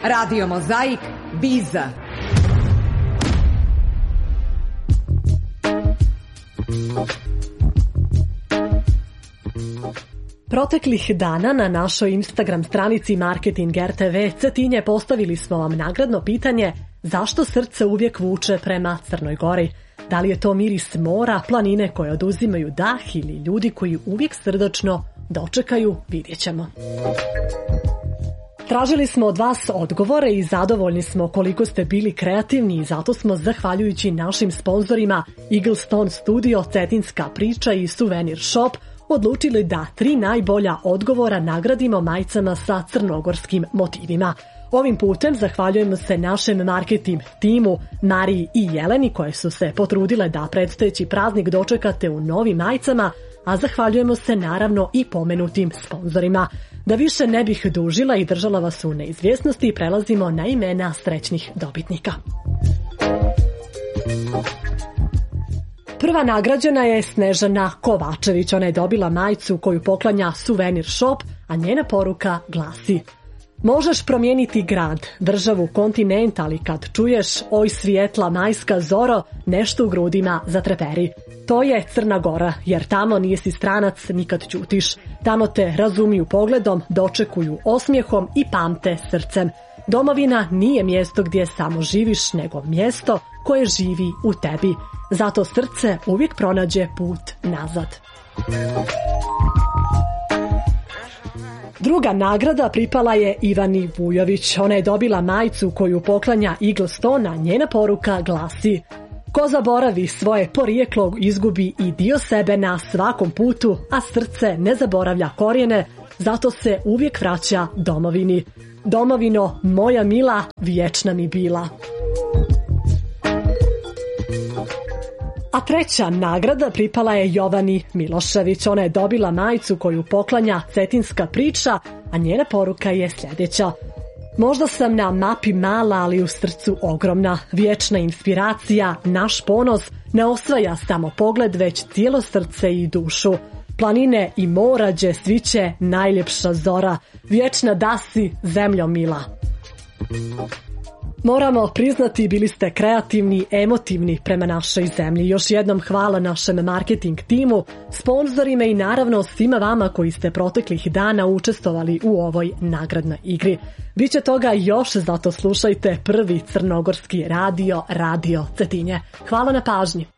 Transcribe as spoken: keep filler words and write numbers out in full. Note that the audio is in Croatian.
Radio Mozaik, Biza. Proteklih dana na našoj Instagram stranici Marketing R T V Cetinje postavili smo vam nagradno pitanje zašto srce uvijek vuče prema Crnoj Gori. Da li je to miris mora, planine koje oduzimaju dah ili ljudi koji uvijek srdačno dočekaju, vidjet ćemo. Tražili smo od vas odgovore i zadovoljni smo koliko ste bili kreativni i zato smo, zahvaljujući našim sponzorima Eaglestone Studio, Cetinska priča i Souvenir Shop, odlučili da tri najbolja odgovora nagradimo majicama sa crnogorskim motivima. Ovim putem zahvaljujemo se našem marketing timu Mariji i Jeleni koje su se potrudile da predstojeći praznik dočekate u novim majicama, a zahvaljujemo se naravno i pomenutim sponzorima. Da više ne bih dužila i držala vas u neizvjesnosti, prelazimo na imena srećnih dobitnika. Prva nagrađena je Snežana Kovačević. Ona je dobila majicu koju poklanja Souvenir Shop, a njena poruka glasi: možeš promijeniti grad, državu, kontinent, ali kad čuješ oj svijetla majska zoro, nešto u grudima zatreperi. To je Crna Gora, jer tamo nisi stranac, nikad ćutiš. Tamo te razumiju pogledom, dočekuju osmijehom i pamte srcem. Domovina nije mjesto gdje samo živiš, nego mjesto koje živi u tebi. Zato srce uvijek pronađe put nazad. Druga nagrada pripala je Ivani Vujović. Ona je dobila majicu koju poklanja Eaglestone, a njena poruka glasi: ko zaboravi svoje porijeklo, izgubi i dio sebe na svakom putu, a srce ne zaboravlja korijene, zato se uvijek vraća domovini. Domovino, moja mila, vječna mi bila. A treća nagrada pripala je Jovani Milošević. Ona je dobila majicu koju poklanja Cetinska priča, a njena poruka je sljedeća: možda sam na mapi mala, ali u srcu ogromna. Vječna inspiracija, naš ponos, ne osvaja samo pogled, već cijelo srce i dušu. Planine i mora gdje sviće najljepša zora. Vječna da si, zemljo mila. Moramo priznati, bili ste kreativni, emotivni prema našoj zemlji. Još jednom hvala našem marketing timu, sponzorima i naravno svima vama koji ste proteklih dana učestvovali u ovoj nagradnoj igri. Biće toga još, zato slušajte prvi crnogorski radio, Radio Cetinje. Hvala na pažnji.